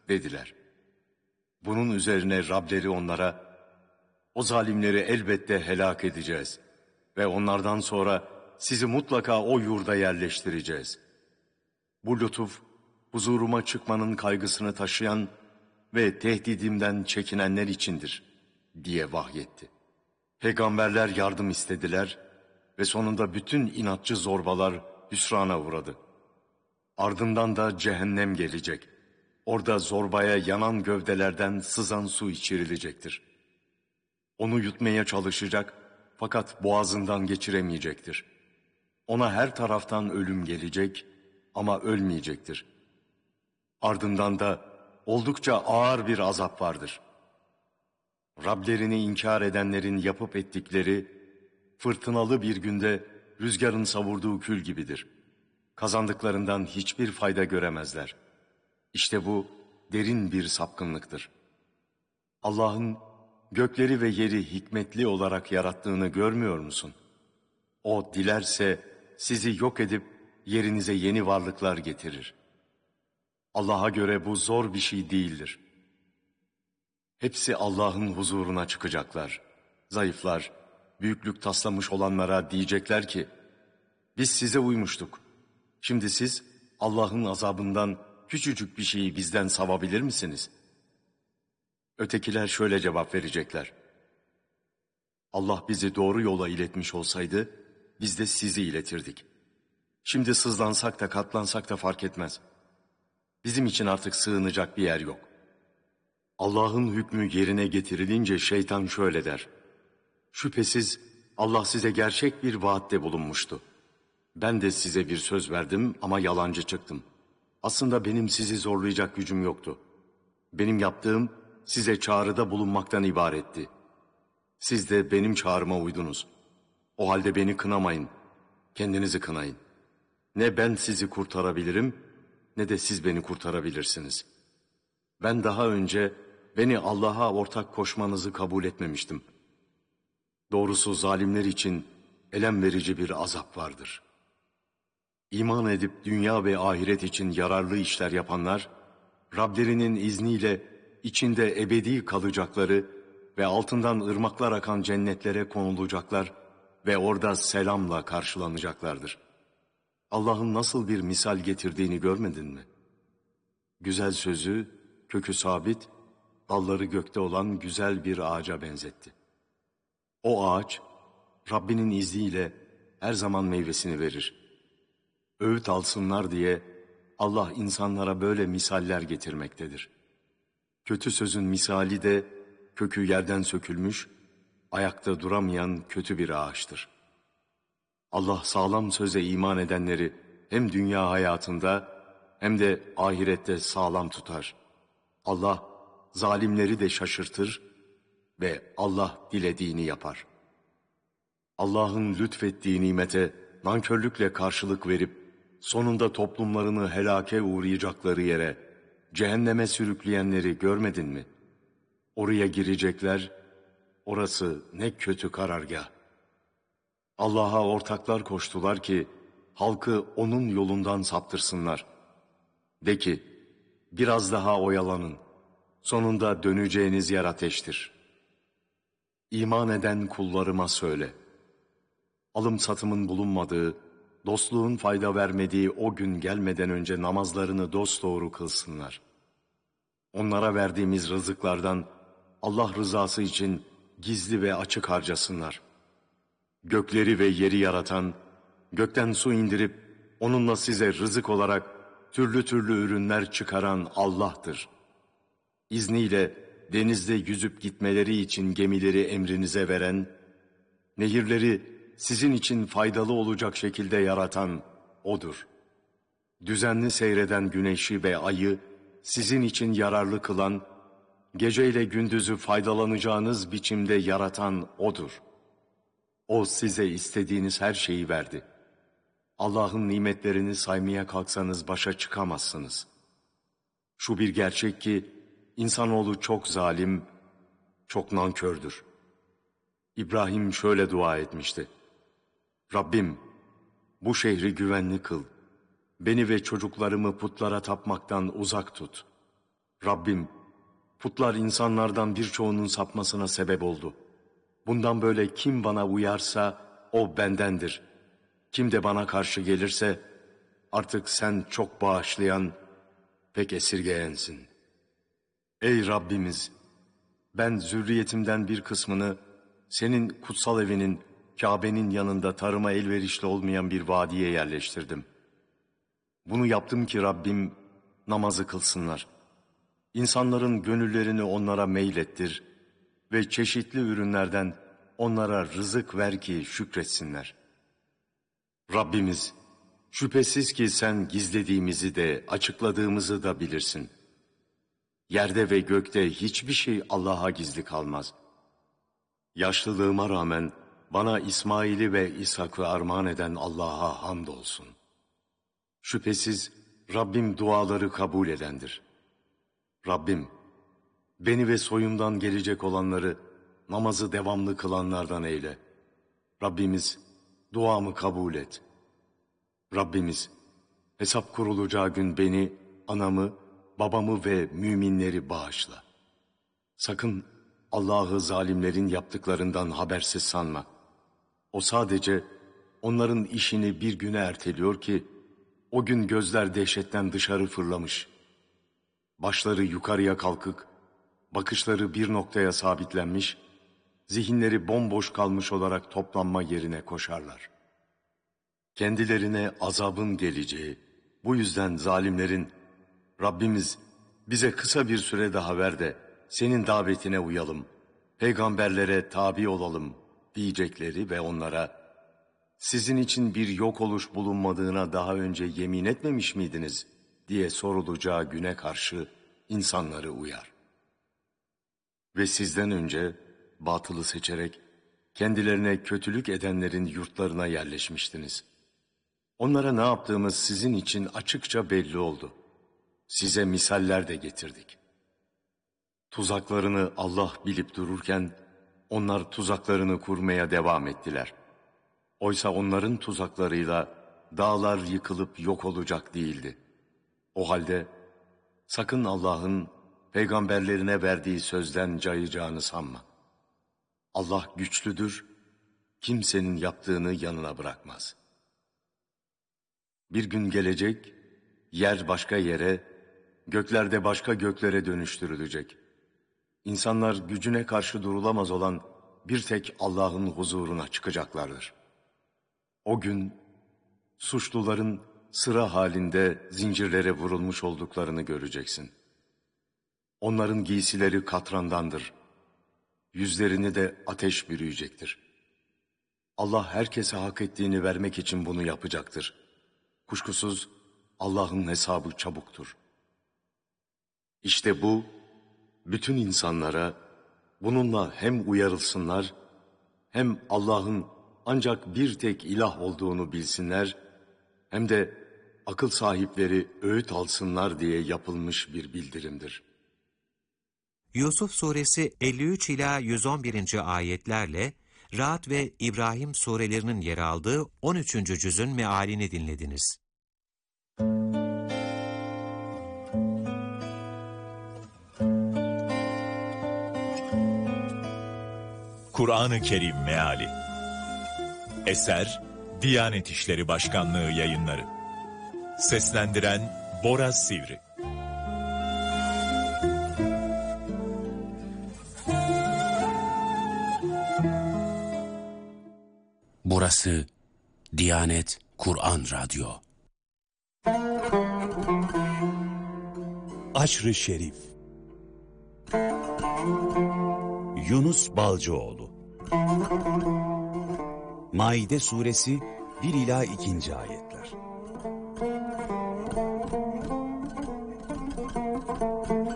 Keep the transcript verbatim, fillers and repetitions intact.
dediler. Bunun üzerine Rableri onlara, o zalimleri elbette helak edeceğiz ve onlardan sonra sizi mutlaka o yurda yerleştireceğiz. Bu lütuf, huzuruma çıkmanın kaygısını taşıyan ve tehdidimden çekinenler içindir diye vahyetti. Peygamberler yardım istediler ve sonunda bütün inatçı zorbalar hüsrana uğradı. Ardından da cehennem gelecek. Orada zorbaya yanan gövdelerden sızan su içirilecektir. Onu yutmaya çalışacak fakat boğazından geçiremeyecektir. Ona her taraftan ölüm gelecek ama ölmeyecektir. Ardından da oldukça ağır bir azap vardır. Rablerini inkar edenlerin yapıp ettikleri, fırtınalı bir günde rüzgarın savurduğu kül gibidir. Kazandıklarından hiçbir fayda göremezler. İşte bu derin bir sapkınlıktır. Allah'ın gökleri ve yeri hikmetli olarak yarattığını görmüyor musun? O dilerse sizi yok edip yerinize yeni varlıklar getirir. Allah'a göre bu zor bir şey değildir. Hepsi Allah'ın huzuruna çıkacaklar. Zayıflar, büyüklük taslamış olanlara diyecekler ki, biz size uymuştuk. Şimdi siz Allah'ın azabından küçücük bir şeyi bizden savabilir misiniz? Ötekiler şöyle cevap verecekler. Allah bizi doğru yola iletmiş olsaydı, biz de sizi iletirdik. Şimdi sızlansak da katlansak da fark etmez. Bizim için artık sığınacak bir yer yok. Allah'ın hükmü yerine getirilince şeytan şöyle der. Şüphesiz Allah size gerçek bir vaatte bulunmuştu. Ben de size bir söz verdim ama yalancı çıktım. Aslında benim sizi zorlayacak gücüm yoktu. Benim yaptığım size çağrıda bulunmaktan ibaretti. Siz de benim çağrıma uydunuz. O halde beni kınamayın, kendinizi kınayın. Ne ben sizi kurtarabilirim, ne de siz beni kurtarabilirsiniz. Ben daha önce beni Allah'a ortak koşmanızı kabul etmemiştim. Doğrusu zalimler için elem verici bir azap vardır. İman edip dünya ve ahiret için yararlı işler yapanlar, Rablerinin izniyle içinde ebedi kalacakları ve altından ırmaklar akan cennetlere konulacaklar ve orada selamla karşılanacaklardır. Allah'ın nasıl bir misal getirdiğini görmedin mi? Güzel sözü, kökü sabit, dalları gökte olan güzel bir ağaca benzetti. O ağaç, Rabbinin izniyle her zaman meyvesini verir. Öğüt alsınlar diye Allah insanlara böyle misaller getirmektedir. Kötü sözün misali de kökü yerden sökülmüş, ayakta duramayan kötü bir ağaçtır. Allah sağlam söze iman edenleri hem dünya hayatında hem de ahirette sağlam tutar. Allah zalimleri de şaşırtır ve Allah dilediğini yapar. Allah'ın lütfettiği nimete nankörlükle karşılık verip sonunda toplumlarını helake uğrayacakları yere, cehenneme sürükleyenleri görmedin mi? Oraya girecekler, orası ne kötü karargah. Allah'a ortaklar koştular ki halkı onun yolundan saptırsınlar. De ki, biraz daha oyalanın, sonunda döneceğiniz yer ateştir. İman eden kullarıma söyle, alım satımın bulunmadığı, dostluğun fayda vermediği o gün gelmeden önce namazlarını dosdoğru kılsınlar. Onlara verdiğimiz rızıklardan Allah rızası için gizli ve açık harcasınlar. Gökleri ve yeri yaratan, gökten su indirip onunla size rızık olarak türlü türlü ürünler çıkaran Allah'tır. İzniyle denizde yüzüp gitmeleri için gemileri emrinize veren, nehirleri sizin için faydalı olacak şekilde yaratan O'dur. Düzenli seyreden güneşi ve ayı sizin için yararlı kılan, geceyle gündüzü faydalanacağınız biçimde yaratan O'dur. O size istediğiniz her şeyi verdi. Allah'ın nimetlerini saymaya kalksanız başa çıkamazsınız. Şu bir gerçek ki, insanoğlu çok zalim, çok nankördür. İbrahim şöyle dua etmişti. Rabbim, bu şehri güvenli kıl. Beni ve çocuklarımı putlara tapmaktan uzak tut. Rabbim, putlar insanlardan birçoğunun sapmasına sebep oldu. Bundan böyle kim bana uyarsa o bendendir. Kim de bana karşı gelirse artık sen çok bağışlayan, pek esirgeyensin. Ey Rabbimiz! Ben zürriyetimden bir kısmını senin kutsal evinin, Kabe'nin yanında tarıma elverişli olmayan bir vadiye yerleştirdim. Bunu yaptım ki Rabbim namazı kılsınlar. İnsanların gönüllerini onlara meylettir ve çeşitli ürünlerden onlara rızık ver ki şükretsinler. Rabbimiz, şüphesiz ki sen gizlediğimizi de açıkladığımızı da bilirsin. Yerde ve gökte hiçbir şey Allah'a gizli kalmaz. Yaşlılığıma rağmen bana İsmail'i ve İshak'ı armağan eden Allah'a hamdolsun. Şüphesiz Rabbim duaları kabul edendir. Rabbim, beni ve soyumdan gelecek olanları namazı devamlı kılanlardan eyle. Rabbimiz, duamı kabul et. Rabbimiz, hesap kurulacağı gün beni, anamı, babamı ve müminleri bağışla. Sakın Allah'ı zalimlerin yaptıklarından habersiz sanma. O sadece onların işini bir güne erteliyor ki, o gün gözler dehşetten dışarı fırlamış. Başları yukarıya kalkık, bakışları bir noktaya sabitlenmiş, zihinleri bomboş kalmış olarak toplanma yerine koşarlar. Kendilerine azabın geleceği, bu yüzden zalimlerin, Rabbimiz bize kısa bir süre daha ver de senin davetine uyalım, peygamberlere tabi olalım diyecekleri ve onlara, sizin için bir yok oluş bulunmadığına daha önce yemin etmemiş miydiniz diye sorulacağı güne karşı insanları uyar. Ve sizden önce batılı seçerek kendilerine kötülük edenlerin yurtlarına yerleşmiştiniz. Onlara ne yaptığımız sizin için açıkça belli oldu. Size misaller de getirdik. Tuzaklarını Allah bilip dururken onlar tuzaklarını kurmaya devam ettiler. Oysa onların tuzaklarıyla dağlar yıkılıp yok olacak değildi. O halde sakın Allah'ın peygamberlerine verdiği sözden cayacağını sanma. Allah güçlüdür, kimsenin yaptığını yanına bırakmaz. Bir gün gelecek, yer başka yere, göklerde başka göklere dönüştürülecek. İnsanlar gücüne karşı durulamaz olan bir tek Allah'ın huzuruna çıkacaklardır. O gün suçluların sıra halinde zincirlere vurulmuş olduklarını göreceksin. Onların giysileri katrandandır. Yüzlerini de ateş bürüyecektir. Allah herkese hak ettiğini vermek için bunu yapacaktır. Kuşkusuz Allah'ın hesabı çabuktur. İşte bu, bütün insanlara bununla hem uyarılsınlar, hem Allah'ın ancak bir tek ilah olduğunu bilsinler, hem de akıl sahipleri öğüt alsınlar diye yapılmış bir bildirimdir. Yusuf Suresi elli üç ila yüz on birinci ayetlerle Ra'd ve İbrahim surelerinin yer aldığı on üçüncü cüzün mealini dinlediniz. Kur'an-ı Kerim Meali. Eser Diyanet İşleri Başkanlığı Yayınları. Seslendiren Bora Sivri. Burası Diyanet Kur'an Radyo. Aşr-ı Şerif. Yunus Balcıoğlu. Maide Suresi bir ila ikinci ayetler.